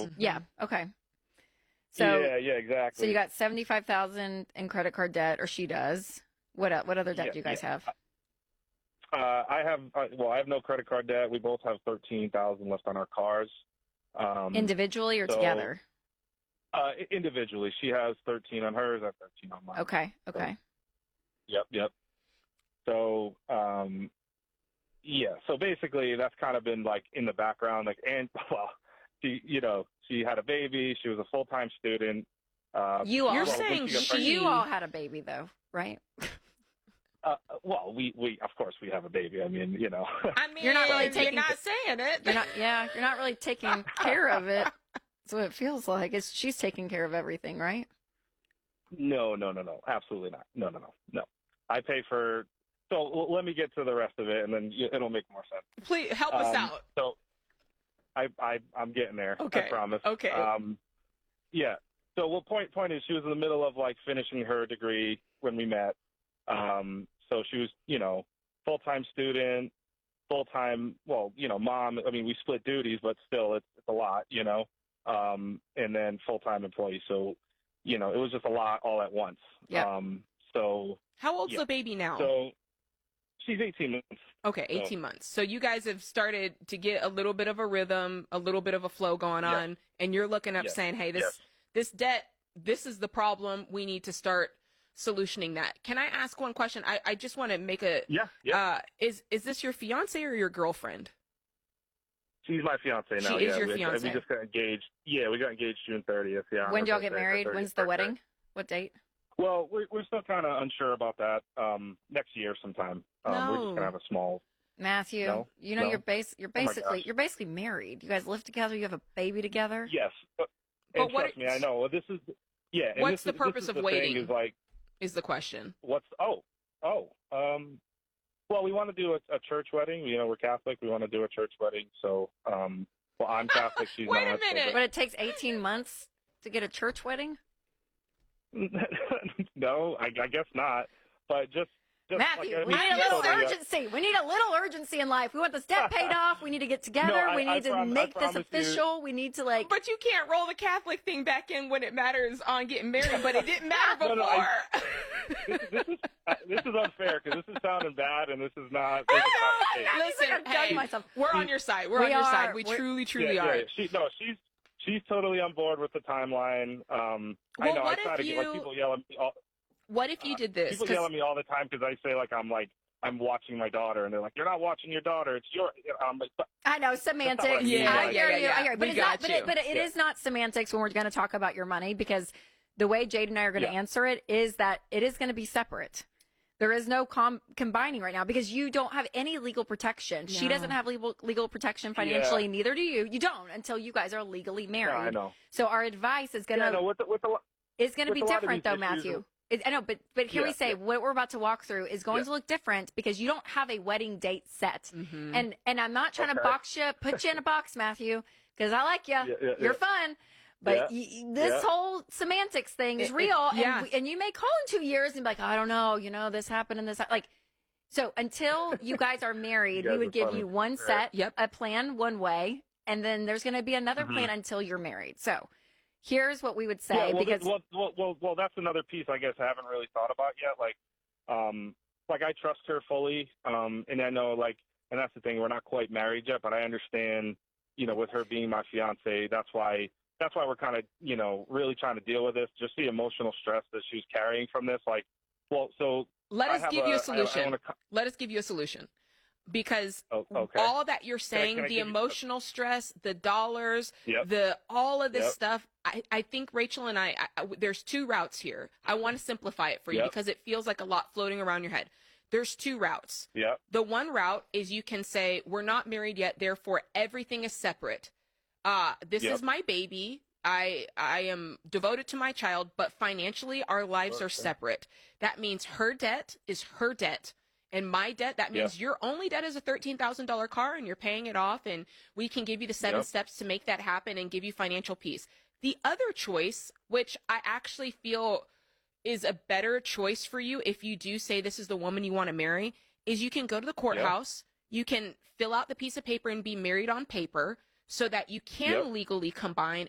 So Yeah. Okay. So yeah, exactly. so you got 75,000 in credit card debt, or she does. What other debt do you guys have? I have I have no credit card debt. We both have 13,000 left on our cars. Individually or so together? Individually, she has 13 on hers. I have 13 on mine. Okay. So, yep. So yeah. So basically, that's kind of been like in the background. Like, and well, she had a baby. She was a full-time student. You're saying you all had a baby though, right? Well, we of course we have a baby. I mean, you're not really taking. You're not saying it. You're not really taking care of it. That's what it feels like. She's taking care of everything, right? No, absolutely not. No. I pay for. So let me get to the rest of it, and then it'll make more sense. Please help us out. So I'm getting there. Okay. I promise. Okay. Yeah. So point is, she was in the middle of like finishing her degree when we met. So she was, full-time student, full-time, mom. I mean, we split duties, but still it's a lot, and then full-time employee. So, it was just a lot all at once. Yeah. So how old's the baby now? So she's 18 months. Okay, 18 months. So you guys have started to get a little bit of a rhythm, a little bit of a flow going on, and you're looking up saying, hey, this debt, this is the problem. We need to start solutioning that. Can I ask one question? I just want to make a is this your fiance or your girlfriend? She's my fiance now. She is your fiance. We just got engaged. Yeah, we got engaged June 30th. Yeah. When do y'all get married? When's the wedding? What date? Well, we're still kind of unsure about that. Next year sometime. We're just gonna have a small. Matthew, No? you're basically married. You guys live together. You have a baby together. Yes, but trust me, I know. Well, this is and what's the purpose of waiting? Is the question. Well, we want to do a church wedding. We're Catholic. We want to do a church wedding. So, I'm Catholic. She's not. Wait a minute. But it takes 18 months to get a church wedding? No, I guess not. But just Matthew, like, we need a little urgency. We need a little urgency in life. We want this debt paid off. We need to get together. We need to make this official. We need to But you can't roll the Catholic thing back in when it matters on getting married. But it didn't matter before. This is unfair because this is sounding bad, and this is not. Listen, hey, we're on your side. We're on your side. We truly are. She's totally on board with the timeline. I know. I try to get people yell at me. What if you did this? People yell at me all the time because I say I'm watching my daughter, and they're like, "You're not watching your daughter. It's your." I know semantics. Yeah. I hear you. But it is not semantics when we're going to talk about your money, because the way Jade and I are going to answer it is that it is going to be separate. There is no combining right now because you don't have any legal protection. No. She doesn't have legal protection financially. Neither do you. You don't until you guys are legally married. I know. So our advice is going to be different, though, Matthew. I know, but here we say what we're about to walk through is going to look different because you don't have a wedding date set. Mm-hmm. And I'm not trying to put you in a box, Matthew, because I like you. You're fun. But this whole semantics thing is real. And you may call in 2 years and be like, I don't know, this happened and this. So until you guys are married, we would give you one set, a plan one way, and then there's going to be another plan until you're married. So here's what we would say well, that's another piece I guess I haven't really thought about yet. I trust her fully, and I know and that's the thing, we're not quite married yet, but I understand, with her being my fiance, that's why we're kind of really trying to deal with this, just the emotional stress that she's carrying from this. Let us give you a solution. Let us give you a solution. Because all that you're saying, the emotional stress, the dollars, all of this stuff, I think Rachel and I, there's two routes here. I want to simplify it for you because it feels like a lot floating around your head. There's two routes. Yep. The one route is you can say, we're not married yet, therefore everything is separate. This is my baby. I am devoted to my child, but financially our lives are separate. That means her debt is her debt. And my debt, that means your only debt is a $13,000 car and you're paying it off, and we can give you the 7 steps to make that happen and give you financial peace. The other choice, which I actually feel is a better choice for you if you do say this is the woman you want to marry, is you can go to the courthouse, you can fill out the piece of paper and be married on paper so that you can legally combine,